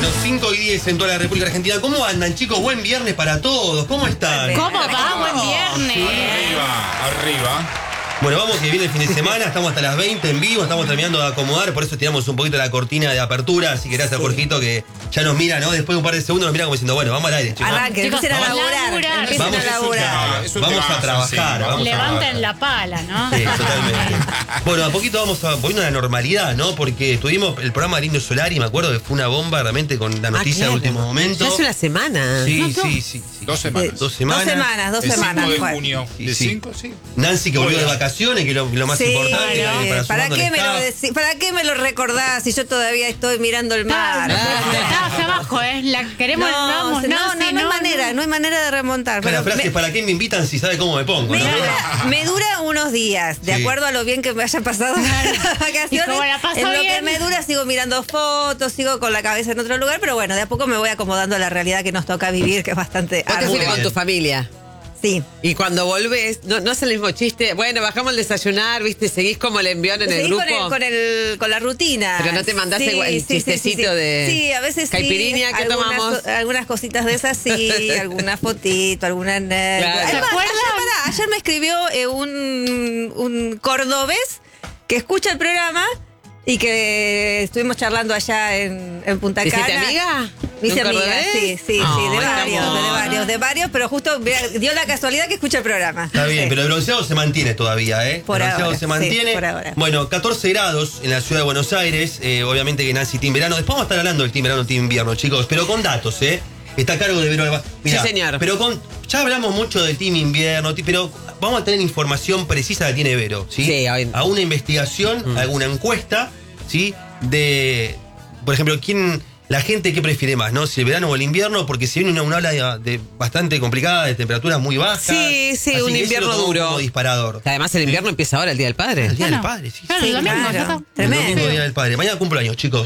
Bueno, 5:10 en toda la República Argentina. ¿Cómo andan, chicos? Buen viernes para todos. ¿Cómo están? ¿Cómo va? Buen viernes. Arriba. Bueno, vamos que viene el fin de semana, estamos hasta las 20 en vivo, estamos terminando de acomodar, por eso tiramos un poquito la cortina de apertura, así que gracias a Jorgito que ya nos mira, ¿no? Después de un par de segundos nos mira como diciendo, bueno, vamos al aire, chicos. Arranque, empiecen a laburar. Empiecen a laburar. Vamos a trabajar. Vamos Levanten la pala, ¿no? Sí, totalmente. Bueno, a poquito vamos volviendo a la normalidad, ¿no? Porque estuvimos el programa de Indio Solar y me acuerdo que fue una bomba realmente con la noticia de último momento. Ya hace una semana. Sí, sí. 2 semanas. 2 semanas. 2 semanas. El 5 de junio. Sí, ¿El sí. 5? Sí. Nancy que volvió de vacaciones, que lo más importante. ¿Para qué me lo recordás si yo todavía estoy mirando el mar? Está hacia abajo, ¿eh? La queremos, vamos, no hay manera de remontar. La frase, ¿para qué me invitan si sabe cómo me pongo? Me dura unos días, de acuerdo a lo bien que me haya pasado las vacaciones. En lo que me dura sigo mirando fotos, sigo con la cabeza en otro lugar, pero bueno, de a poco me voy acomodando a la realidad que nos toca vivir, que es bastante ¿Vos te fuiste con tu familia? Sí. Y cuando volvés, no es el mismo chiste. Bueno, bajamos el desayunar, ¿viste? Seguís como el envión en el grupo. Con la rutina. Pero no te mandás el chistecito de. Sí, a veces caipirinha, ¿qué tomamos? Algunas cositas de esas, sí. Alguna fotito, alguna anécdota. Claro. ¿Se acuerdan? Ayer me escribió un cordobés que escucha el programa y que estuvimos charlando allá en Punta Cana. ¿Hiciste amiga? Hice amiga, sí, de varios, pero justo dio la casualidad que escucha el programa. Está bien, pero el bronceado se mantiene todavía, ¿eh? Por el bronceado ahora, se mantiene. sí, por ahora. Bueno, 14 grados en la ciudad de Buenos Aires. Obviamente que Nancy Team Verano. Después vamos a estar hablando del Team Verano, Team Invierno, chicos, pero con datos, ¿eh? Está a cargo de Vero. Mirá, sí, señor. Pero ya hablamos mucho del Team Invierno, pero vamos a tener información precisa que tiene Vero, ¿sí? Sí, a una investigación, a alguna encuesta, ¿sí? De, por ejemplo, la gente qué prefiere más, ¿no? Si el verano o el invierno, porque si viene una ola de bastante complicada, de temperaturas muy bajas. Sí, así un que invierno eso lo tomo duro. como disparador. Además, el invierno empieza ahora, el Día del Padre. El Día del Padre, sí. Claro, el domingo, ya está. El Tremendo. domingo, Día del Padre. Mañana cumpleaños, chicos.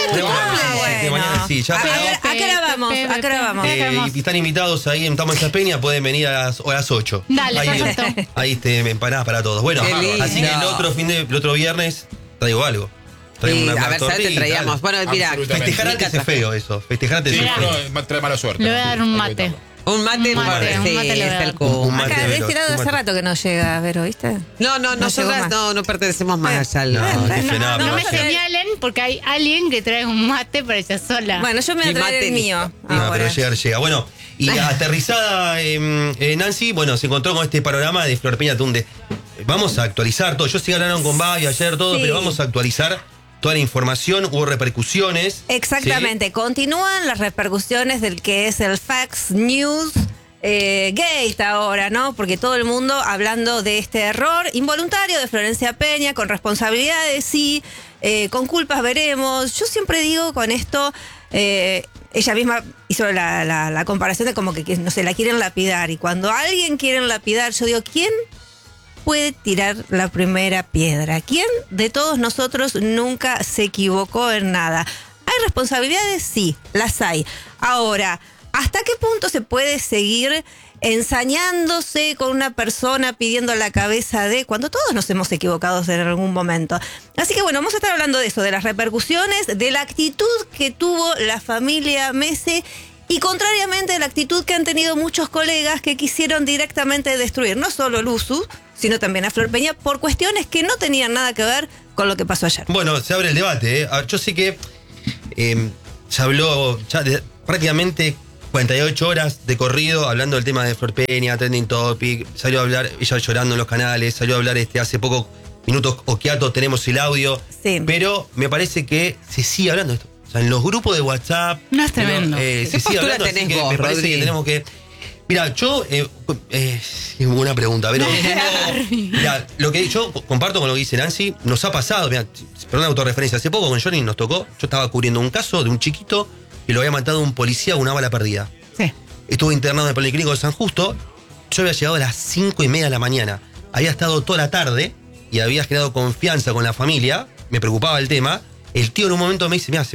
Mañana sí, ya. ¿A qué hora vamos? ¿A qué hora vamos? Y están invitados ahí en Tamanzas Peña, pueden venir a las 8. Dale, ahí, perfecto. Ahí empanadas para todos. Bueno, Qué lindo. así que el otro viernes traigo algo. Sí, a ver, ¿sabes? Te traíamos. Bueno, mira, Festejar antes es feo eso. Festejar antes Sí, es feo. no, trae mala suerte. Le voy a dar un mate. un mate, Un mate le voy a es dar. el cubo. Acá de este lado hace rato que no llega, Vero, ¿viste? No, nosotras no pertenecemos más allá. No me señalen porque hay alguien que trae un mate para ella sola. Bueno, yo me voy a traer el mío. No, pero llega. Bueno, y aterrizada Nancy, bueno, se encontró con este panorama de Flor Peña Tunde. Vamos a actualizar todo. Yo sí hablaron con Babi ayer todo, pero vamos a actualizar toda la información. Hubo repercusiones. Exactamente. ¿Sí? Continúan las repercusiones del que es el Fax News Gate ahora, ¿no? Porque todo el mundo hablando de este error involuntario de Florencia Peña, con responsabilidades, sí, con culpas veremos. Yo siempre digo con esto, ella misma hizo la comparación de como que, no sé, la quieren lapidar. Y cuando a alguien quieren lapidar, yo digo, ¿quién puede tirar la primera piedra? ¿Quién de todos nosotros nunca se equivocó en nada? ¿Hay responsabilidades? Sí, las hay. Ahora, ¿hasta qué punto se puede seguir ensañándose con una persona pidiendo la cabeza de cuando todos nos hemos equivocado en algún momento? Así que bueno, vamos a estar hablando de eso, de las repercusiones, de la actitud que tuvo la familia Mese y contrariamente a la actitud que han tenido muchos colegas que quisieron directamente destruir no solo el USU, sino también a Flor Peña por cuestiones que no tenían nada que ver con lo que pasó ayer. Bueno, se abre el debate, ¿eh? A ver, yo sé que se habló ya prácticamente 48 horas de corrido hablando del tema de Flor Peña, Trending Topic, salió a hablar ella llorando en los canales, salió a hablar hace pocos minutos Okiato, tenemos el audio, sí. Pero me parece que se sigue hablando de esto. O sea, en los grupos de WhatsApp no es tremendo. Se sigue hablando, así que vos, me parece que tenemos que... Mira, yo... una pregunta, pero... Mira, lo que yo comparto con lo que dice Nancy, nos ha pasado, mira, perdón la autorreferencia, hace poco con Johnny nos tocó, yo estaba cubriendo un caso de un chiquito que lo había matado un policía con una bala perdida. Sí. Estuvo internado en el Policlínico de San Justo, yo había llegado a las 5:30 de la mañana, había estado toda la tarde y había generado confianza con la familia, me preocupaba el tema, el tío en un momento me dice, mira,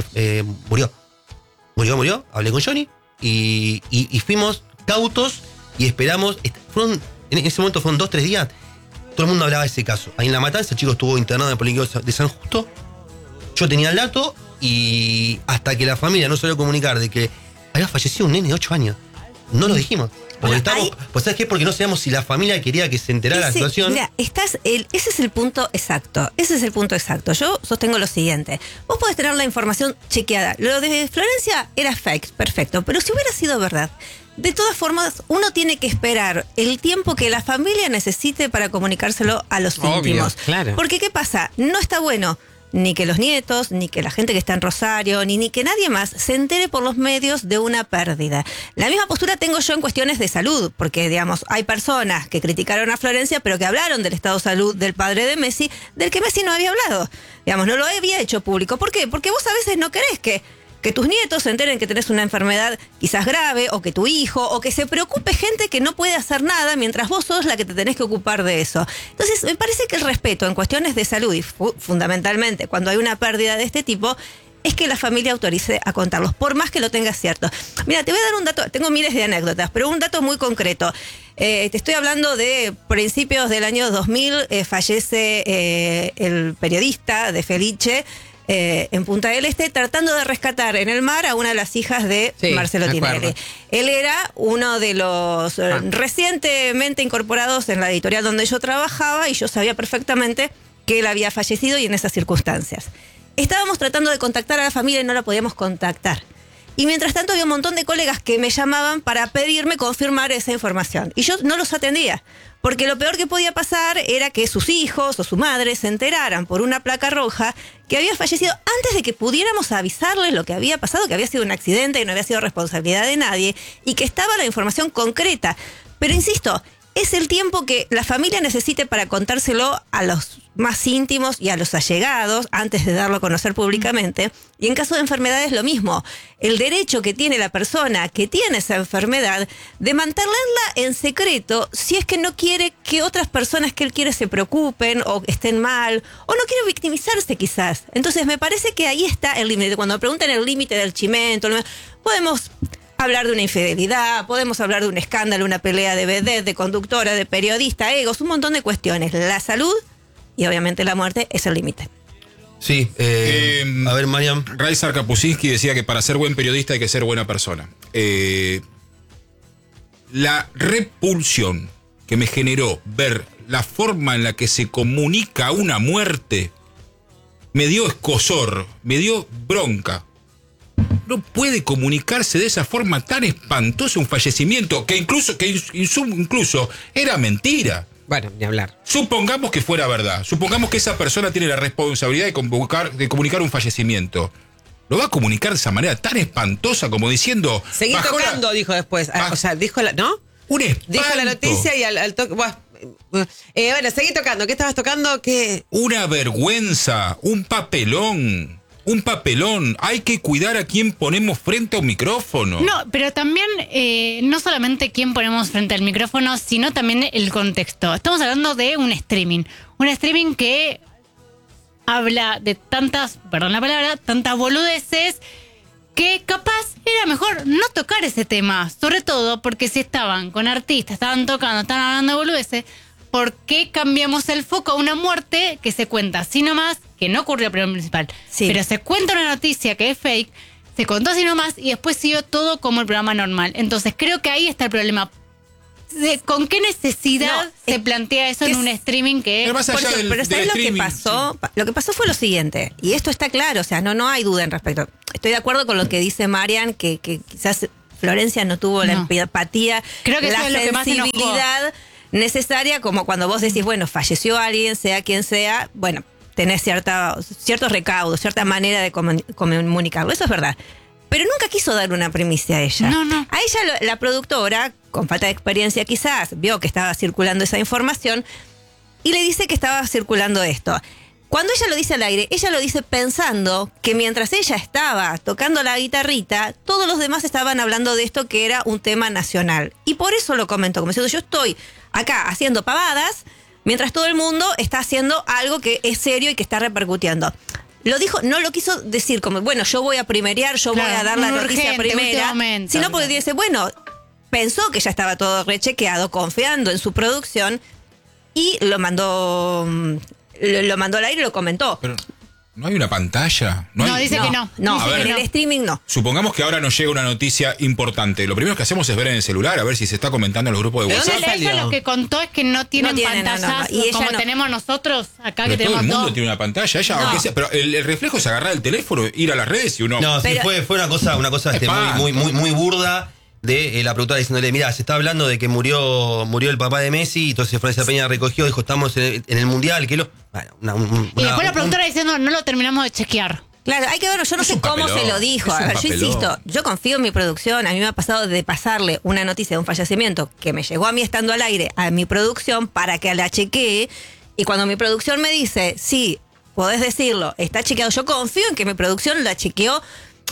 murió, hablé con Johnny y fuimos cautos y esperamos, en ese momento fueron 2-3 días, todo el mundo hablaba de ese caso. Ahí en La Matanza el chico estuvo internado en el Policlínico de San Justo, yo tenía el dato y hasta que la familia no suele comunicar de que había fallecido un nene de 8 años. No lo dijimos. Porque pues ¿sabes qué? Porque no sabíamos si la familia quería que se enterara la situación. Mira, ese es el punto exacto. Ese es el punto exacto. Yo sostengo lo siguiente. Vos podés tener la información chequeada. Lo de Florencia era fake, perfecto. Pero si hubiera sido verdad, de todas formas, uno tiene que esperar el tiempo que la familia necesite para comunicárselo a los íntimos. Claro. Porque, ¿qué pasa? No está bueno ni que los nietos, ni que la gente que está en Rosario, ni que nadie más se entere por los medios de una pérdida. La misma postura tengo yo en cuestiones de salud, porque, digamos, hay personas que criticaron a Florencia, pero que hablaron del estado de salud del padre de Messi, del que Messi no había hablado. Digamos, no lo había hecho público. ¿Por qué? Porque vos a veces no querés que tus nietos se enteren que tenés una enfermedad quizás grave, o que tu hijo, o que se preocupe gente que no puede hacer nada mientras vos sos la que te tenés que ocupar de eso. Entonces, me parece que el respeto en cuestiones de salud, y fundamentalmente cuando hay una pérdida de este tipo, es que la familia autorice a contarlos, por más que lo tengas cierto. Mira, te voy a dar un dato, tengo miles de anécdotas, pero un dato muy concreto. Te estoy hablando de principios del año 2000, fallece el periodista de Felice, en Punta del Este, tratando de rescatar en el mar a una de las hijas de Marcelo Tinelli. Él era uno de los recientemente incorporados en la editorial donde yo trabajaba, y yo sabía perfectamente que él había fallecido y en esas circunstancias. Estábamos tratando de contactar a la familia y no la podíamos contactar. Y mientras tanto había un montón de colegas que me llamaban para pedirme confirmar esa información. Y yo no los atendía, porque lo peor que podía pasar era que sus hijos o su madre se enteraran por una placa roja que había fallecido antes de que pudiéramos avisarles lo que había pasado, que había sido un accidente, que no había sido responsabilidad de nadie, y que estaba la información concreta. Pero insisto, es el tiempo que la familia necesite para contárselo a los más íntimos y a los allegados antes de darlo a conocer públicamente. Y en caso de enfermedades lo mismo. El derecho que tiene la persona que tiene esa enfermedad de mantenerla en secreto si es que no quiere que otras personas que él quiere se preocupen o estén mal, o no quiere victimizarse quizás. Entonces me parece que ahí está el límite. Cuando preguntan el límite del chimento, podemos hablar de una infidelidad, podemos hablar de un escándalo, una pelea de vedette, de conductora, de periodista, egos, un montón de cuestiones. La salud y obviamente la muerte es el límite. Sí, a ver, Mariam. Raizar Kapuscinski decía que para ser buen periodista hay que ser buena persona. La repulsión que me generó ver la forma en la que se comunica una muerte me dio escozor, me dio bronca. No puede comunicarse de esa forma tan espantosa un fallecimiento que incluso era mentira. Bueno, ni hablar. Supongamos que fuera verdad. Supongamos que esa persona tiene la responsabilidad de comunicar un fallecimiento. Lo va a comunicar de esa manera tan espantosa como diciendo... Seguí tocando, dijo después. O sea, dijo la... ¿No? Un espanto. Dijo la noticia y al toque... Bueno, seguí tocando. ¿Qué estabas tocando? ¿Qué? Una vergüenza. Un papelón. Un papelón. Hay que cuidar a quien ponemos frente a un micrófono. No, pero también no solamente quién ponemos frente al micrófono, sino también el contexto. Estamos hablando de un streaming. Un streaming que habla de tantas, perdón la palabra, tantas boludeces, que capaz era mejor no tocar ese tema. Sobre todo porque si estaban con artistas, estaban tocando, estaban hablando de boludeces, ¿por qué cambiamos el foco a una muerte que se cuenta así nomás, que no ocurrió el problema principal? Sí. Pero se cuenta una noticia que es fake, se contó así nomás y después siguió todo como el programa normal. Entonces creo que ahí está el problema. ¿Con qué necesidad se plantea eso en un streaming que... Pero ¿sabes lo que pasó? Sí. Lo que pasó fue lo siguiente, y esto está claro, o sea, no hay duda en respecto. Estoy de acuerdo con lo que dice Marian, que quizás Florencia no tuvo la empatía, creo que la sensibilidad necesaria, como cuando vos decís, bueno, falleció alguien, sea quien sea, bueno, tenés ciertos recaudos, cierta manera de comunicarlo, eso es verdad. Pero nunca quiso dar una primicia a ella. No. A ella la productora, con falta de experiencia quizás, vio que estaba circulando esa información y le dice que estaba circulando esto. Cuando ella lo dice al aire, ella lo dice pensando que mientras ella estaba tocando la guitarrita, todos los demás estaban hablando de esto, que era un tema nacional. Y por eso lo comentó, como diciendo, yo estoy acá haciendo pavadas, mientras todo el mundo está haciendo algo que es serio y que está repercutiendo. Lo dijo, no lo quiso decir como, bueno, yo voy a primerear, yo voy a dar la noticia primera, sino porque dice, bueno, pensó que ya estaba todo rechequeado, confiando en su producción, y lo mandó al aire y lo comentó. ¿No hay una pantalla? No, hay- dice que no. No, Dice A ver. que en no. el streaming no. Supongamos que ahora nos llega una noticia importante. Lo primero que hacemos es ver en el celular, a ver si se está comentando en los grupos de ¿De dónde WhatsApp. Ella lo que contó es que no tienen No tienen, pantallas no. Y ella como no. tenemos nosotros acá, Pero que todo el tenemos mundo dos. tiene una pantalla, ella, No. aunque sea, pero el reflejo es agarrar el teléfono, ir a las redes y uno. No, sí, Pero- fue una cosa Espanto. muy burda de la productora diciéndole, mira, se está hablando de que murió el papá de Messi, y entonces Florencia Peña recogió, dijo, estamos en el Mundial, que lo... Bueno, Y después la productora diciendo, no lo terminamos de chequear. Claro, hay que ver, yo no Es sé un cómo papelón, se lo dijo. es A un ver, yo papelón. insisto, yo confío en mi producción. A mí me ha pasado de pasarle una noticia de un fallecimiento que me llegó a mí estando al aire a mi producción para que la chequee. Y cuando mi producción me dice, sí, podés decirlo, está chequeado, yo confío en que mi producción la chequeó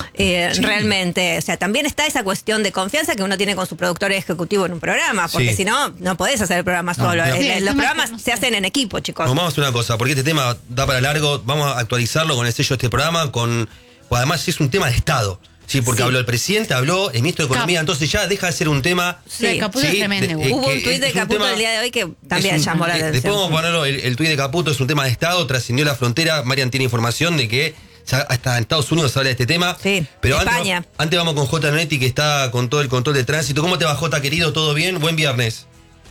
realmente. O sea, también está esa cuestión de confianza que uno tiene con su productor ejecutivo en un programa, porque Sí. si no, no podés hacer el programa solo. claro. Sí, Los el tema es programas que no se sé. hacen en equipo, chicos. Vamos a hacer una cosa, porque este tema da para largo, vamos a actualizarlo con el sello de este programa, pues además es un tema de Estado. Sí, porque Sí. habló el presidente, habló el ministro de Economía, entonces ya deja de ser un tema... Sí, el Caputo es Sí, tremendo. de- igual. Hubo que un tuit de es un Caputo tema- el día de hoy que también es un- llamó la atención. Después vamos a ponerlo, el tuit de Caputo es un tema de Estado, trascendió la frontera. Marian tiene información de que ya hasta en Estados Unidos se habla de este tema. Sí, Pero España. Antes vamos con J. Netti, que está con todo el control de tránsito. ¿Cómo te va, J, querido? ¿Todo bien? Buen viernes.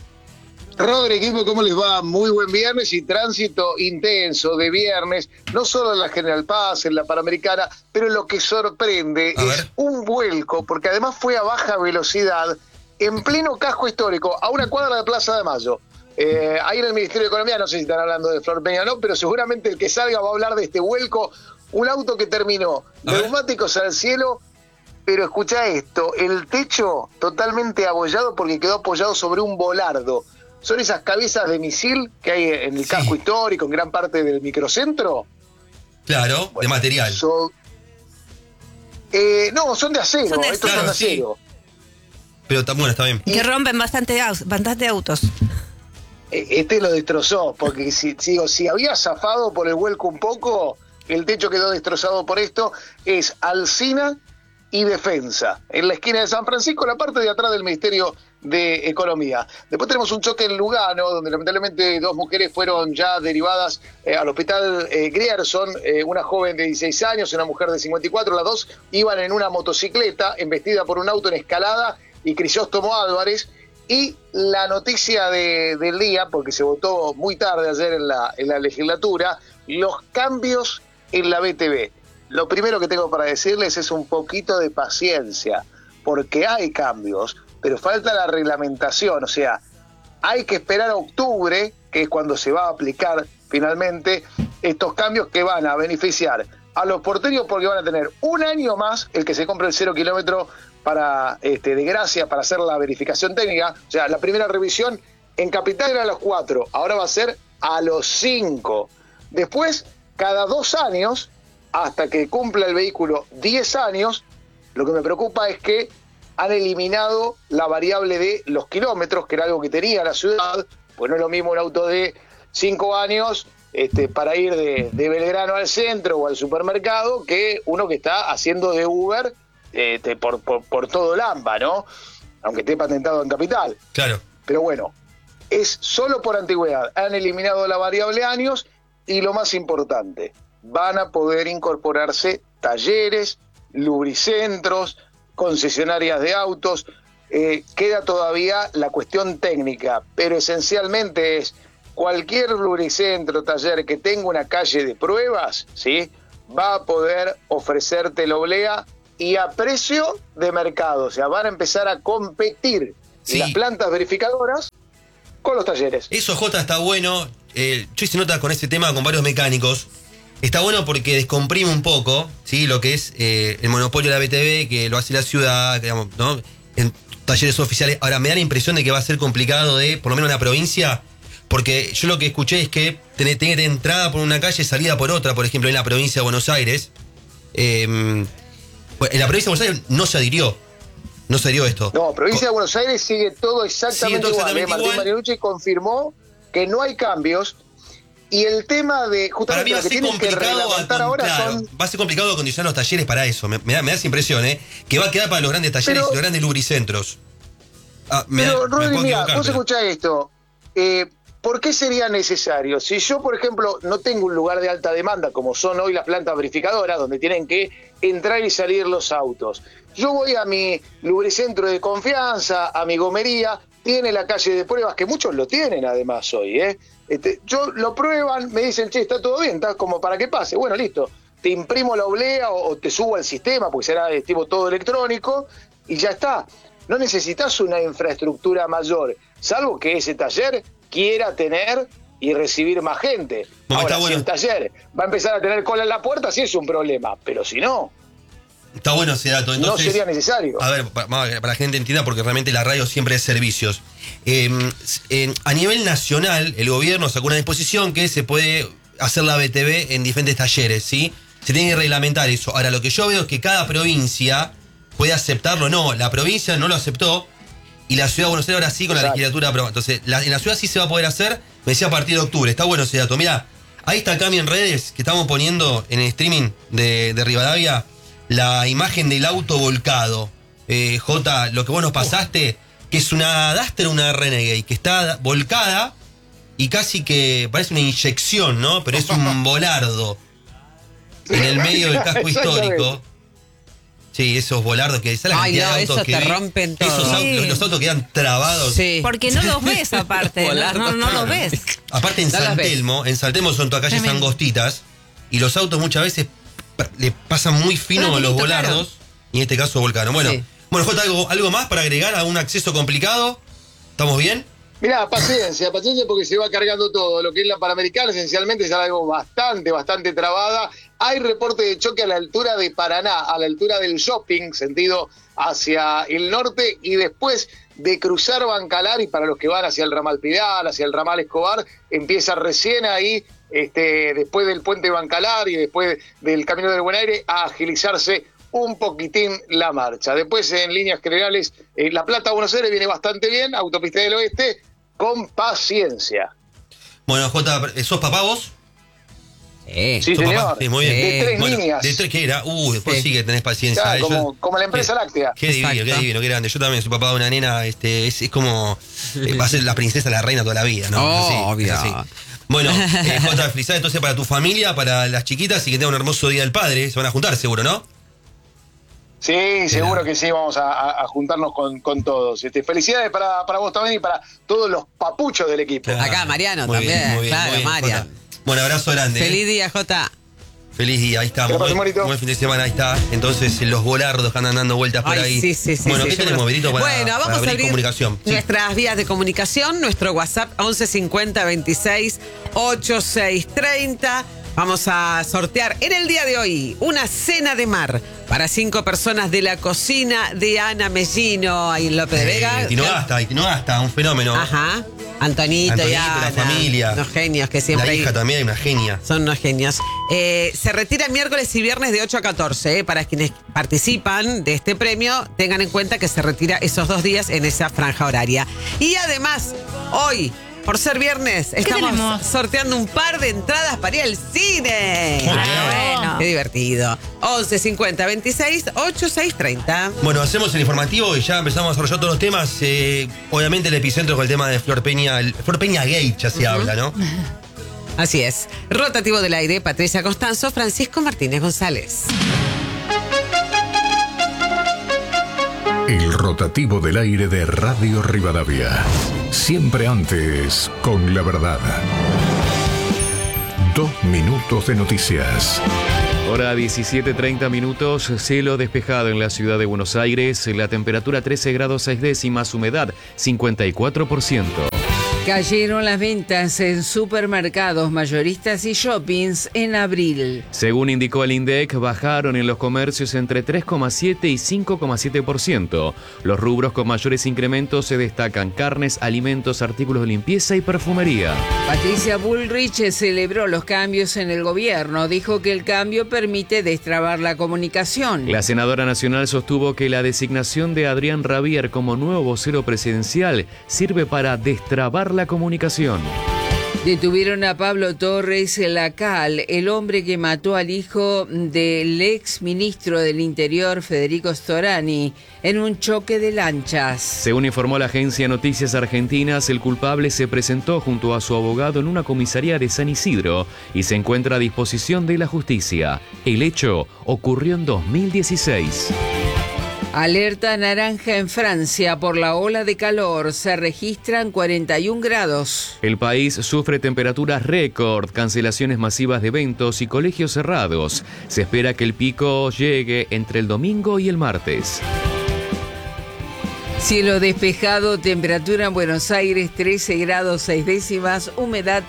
Rodri, equipo, ¿cómo les va? Muy buen viernes y tránsito intenso de viernes, no solo en la General Paz, en la Panamericana, pero lo que sorprende A es ver. un vuelco, porque además fue a baja velocidad, en pleno casco histórico, a una cuadra de Plaza de Mayo. Ahí en el Ministerio de Economía, no sé si están hablando de Flor Peña o no, pero seguramente el que salga va a hablar de este vuelco, un auto que terminó, A ver. neumáticos al cielo, pero escucha esto, el techo totalmente abollado porque quedó apoyado sobre un volardo. Son esas cabezas de misil que hay en el Sí. casco histórico, en gran parte del microcentro. Claro, de Bueno, material. No, son de acero, Son de estos acero. son de acero. Pero bueno, está bien. Que rompen bastante autos. Este lo destrozó, porque si había zafado por el vuelco un poco, el techo quedó destrozado por esto. Es Alsina y Defensa, en la esquina de San Francisco, la parte de atrás del Ministerio de Economía. Después tenemos un choque en Lugano, donde lamentablemente 2 mujeres fueron ya derivadas al hospital Grierson, una joven de 16 años, una mujer de 54, las dos iban en una motocicleta, embestida por un auto en Escalada y Crisóstomo Álvarez. Y la noticia del día, porque se votó muy tarde ayer en la legislatura, los cambios en la BTV. Lo primero que tengo para decirles es un poquito de paciencia, porque hay cambios, pero falta la reglamentación. O sea, hay que esperar a octubre, que es cuando se va a aplicar finalmente estos cambios que van a beneficiar a los porteños, porque van a tener un año más el que se compre el 0 kilómetro de gracia para hacer la verificación técnica. O sea, la primera revisión en Capital era a los 4, ahora va a ser a los 5. Después, cada 2 años, hasta que cumpla el vehículo 10 años, lo que me preocupa es que han eliminado la variable de los kilómetros, que era algo que tenía la ciudad, pues no es lo mismo un auto de 5 años para ir de Belgrano al centro o al supermercado, que uno que está haciendo de Uber por todo Lampa, ¿no? Aunque esté patentado en Capital. Claro. Pero bueno, es solo por antigüedad. Han eliminado la variable años y lo más importante, van a poder incorporarse talleres, lubricentros, concesionarias de autos. Queda todavía la cuestión técnica, pero esencialmente es cualquier lubricentro, taller que tenga una calle de pruebas, ¿sí?, va a poder ofrecerte la oblea y a precio de mercado. O sea, van a empezar a competir Sí. las plantas verificadoras con los talleres. Eso, J, está bueno. Yo hice notas con este tema con varios mecánicos. Está bueno porque descomprime un poco, ¿sí?, lo que es el monopolio de la BTV, que lo hace la ciudad, digamos, ¿no?, en talleres oficiales. Ahora, me da la impresión de que va a ser complicado por lo menos en la provincia, porque yo lo que escuché es que tiene que tener entrada por una calle, salida por otra, por ejemplo, en la provincia de Buenos Aires. En la provincia de Buenos Aires no se adhirió esto. No, provincia de Buenos Aires sigue todo exactamente Sigue todo igual. exactamente Martín igual. Marinucci confirmó que no hay cambios y el tema de Para mí justamente va lo a que ser tienen que complicado, reglamentar ahora claro, son... va a ser complicado acondicionar los talleres para eso. Me da esa impresión, que va a quedar para los grandes talleres Pero- y los grandes lubricentros. Pero, me Rodri, puedo mira, equivocar, vos pero- escuchá esto. ¿por qué sería necesario? Si yo, por ejemplo, no tengo un lugar de alta demanda, como son hoy las plantas verificadoras, donde tienen que entrar y salir los autos, yo voy a mi lubricentro de confianza, a mi gomería, tiene la calle de pruebas, que muchos lo tienen además hoy, yo lo prueban, me dicen, che, está todo bien, está como para que pase, bueno, listo, te imprimo la oblea o te subo al sistema, porque será tipo todo electrónico, y ya está. No necesitas una infraestructura mayor, salvo que ese taller quiera tener y recibir más gente. No, Ahora, bueno. si el taller va a empezar a tener cola en la puerta, sí es un problema, pero si no, Está bueno ese dato. Entonces, no sería necesario. A ver, para la gente entienda, porque realmente la radio siempre es servicios. A nivel nacional, el gobierno sacó una disposición que se puede hacer la BTV en diferentes talleres, ¿sí? Se tiene que reglamentar eso. Ahora, lo que yo veo es que cada provincia puede aceptarlo o no. La provincia no lo aceptó y la ciudad de Buenos Aires ahora sí con la legislatura aprobada. Entonces, en la ciudad sí se va a poder hacer, me decía a partir de octubre. Está bueno ese dato. Mirá, ahí está el cambio en redes que estamos poniendo en el streaming de Rivadavia. La imagen del auto volcado. Jota, lo que vos nos pasaste, que es una Duster, una Renegade, que está volcada y casi que parece una inyección, ¿no? Pero es un volardo en el medio del casco histórico. Sí, esos volardos que salen. Ay, no, eso te rompen todo. Esos autos, los autos quedan trabados. Sí. Porque no los ves aparte, no los ves. Aparte en No las San Telmo son todas calles angostitas y los autos muchas veces le pasan muy fino a los volardos, y en este caso volcaron. Bueno, Sí. Jota, ¿algo más para agregar a un acceso complicado? ¿Estamos bien? Mirá, paciencia porque se va cargando todo. Lo que es la Panamericana esencialmente es algo bastante trabada. Hay reporte de choque a la altura de Paraná, a la altura del shopping, sentido hacia el norte, y después de cruzar Bancalar, y para los que van hacia el ramal Pidal, hacia el ramal Escobar, empieza recién ahí, después del puente Bancalar y después del Camino del Buen Aire, a agilizarse un poquitín la marcha. Después, en líneas generales, La Plata, Buenos Aires viene bastante bien, Autopista del Oeste, con paciencia. Bueno, Jota, ¿sos papá vos? Sí, ¿Sos señor. papá? Sí, muy bien. De tres Bueno, líneas. ¿de tres qué era? Después Sí. sí que tenés paciencia. Claro, como la empresa láctea. Qué divino, qué grande. Yo también soy papá de una nena, es como va a ser la princesa, la reina toda la vida, ¿no? Obvio. Es así. Bueno, Jota, felicidades entonces para tu familia, para las chiquitas, y que tengan un hermoso Día del Padre. Se van a juntar seguro, ¿no? Sí, seguro que sí, vamos a juntarnos con todos. Felicidades para vos también y para todos los papuchos del equipo. Claro. Acá Mariano Muy bien, también, muy bien, claro, muy bien, Marian. Jota. Bueno, abrazo grande. Feliz día, Jota. Feliz día, ahí está. Que la pasen bonito. Buen fin de semana, ahí está. Entonces, los volardos que andan dando vueltas por Ay, ahí. sí. Bueno, sí, ¿qué yo tenemos, me lo- Benito, para Bueno, vamos a abrir comunicación? Sí. nuestras vías de comunicación, nuestro WhatsApp 11 50 26 86 30. Vamos a sortear en el día de hoy una cena de mar para 5 personas de la cocina de Ana Mellino, ahí en López de Vega. Tinogasta, un fenómeno. Ajá. Antonito y Ana. la familia. Unos genios que siempre La hay. hija también, una genia. Son unos genios. Se retira miércoles y viernes de 8 a 14. Para quienes participan de este premio, tengan en cuenta que se retira esos 2 días en esa franja horaria. Y además, hoy, por ser viernes, estamos tenemos? sorteando un par de entradas para ir al cine. Muy bien. Bueno. Qué divertido. 11 50 26 86 30. Bueno, hacemos el informativo y ya empezamos a desarrollar todos los temas. Obviamente el epicentro con el tema de Flor Peña, Flor Peña Gate ya se habla, ¿no? Así es. Rotativo del aire, Patricia Constanzo, Francisco Martínez González. El rotativo del aire de Radio Rivadavia. Siempre antes, con la verdad. 2 minutos de noticias. Hora 17:30 minutos, cielo despejado en la ciudad de Buenos Aires, la temperatura 13 grados 6 décimas, humedad 54%. Cayeron las ventas en supermercados, mayoristas y shoppings en abril. Según indicó el INDEC, bajaron en los comercios entre 3,7 y 5,7%. Los rubros con mayores incrementos se destacan carnes, alimentos, artículos de limpieza y perfumería. Patricia Bullrich celebró los cambios en el gobierno. Dijo que el cambio permite destrabar la comunicación. La senadora nacional sostuvo que la designación de Adrián Rabier como nuevo vocero presidencial sirve para destrabar la comunicación. Detuvieron a Pablo Torres Lacal, el hombre que mató al hijo del ex ministro del Interior, Federico Storani, en un choque de lanchas. Según informó la agencia Noticias Argentinas, el culpable se presentó junto a su abogado en una comisaría de San Isidro y se encuentra a disposición de la justicia. El hecho ocurrió en 2016. Alerta naranja en Francia por la ola de calor. Se registran 41 grados. El país sufre temperaturas récord, cancelaciones masivas de eventos y colegios cerrados. Se espera que el pico llegue entre el domingo y el martes. Cielo despejado, temperatura en Buenos Aires 13 grados 6 décimas, humedad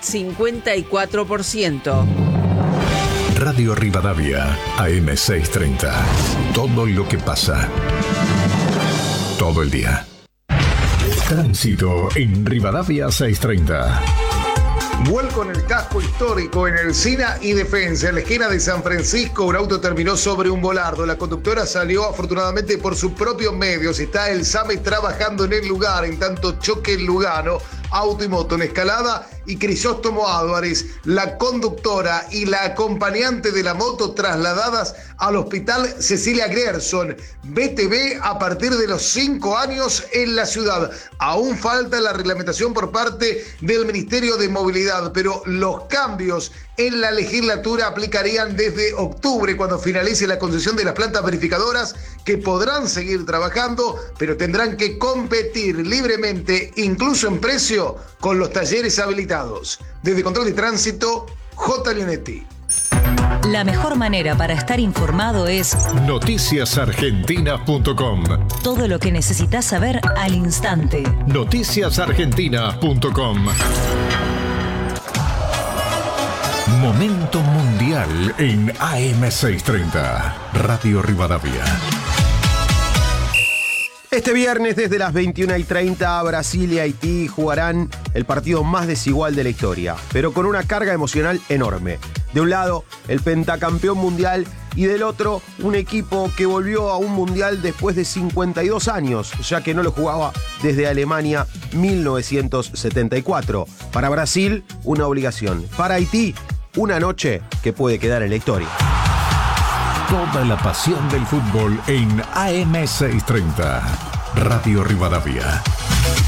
54%. Radio Rivadavia, AM630. Todo lo que pasa. Todo el día. Tránsito en Rivadavia 630. Vuelco en el casco histórico en el SINA y Defensa. En la esquina de San Francisco, un auto terminó sobre un volardo. La conductora salió afortunadamente por sus propios medios. Está el SAME trabajando en el lugar, en tanto choque en Lugano. Auto y moto en Escalada y Crisóstomo Álvarez, la conductora y la acompañante de la moto trasladadas al hospital Cecilia Grierson, BTV a partir de los 5 años en la ciudad. Aún falta la reglamentación por parte del Ministerio de Movilidad, pero los cambios en la legislatura aplicarían desde octubre, cuando finalice la concesión de las plantas verificadoras, que podrán seguir trabajando, pero tendrán que competir libremente, incluso en precio, con los talleres habilitados. Desde Control de Tránsito, J. Leonetti. La mejor manera para estar informado es noticiasargentinas.com. Todo lo que necesitas saber al instante. noticiasargentinas.com. Momento mundial en AM630. Radio Rivadavia. Este viernes desde las 21:30 Brasil y Haití jugarán el partido más desigual de la historia, pero con una carga emocional enorme. De un lado, el pentacampeón mundial y del otro, un equipo que volvió a un mundial después de 52 años, ya que no lo jugaba desde Alemania 1974. Para Brasil, una obligación. Para Haití, una noche que puede quedar en la historia. Toda la pasión del fútbol en AM630. Radio Rivadavia.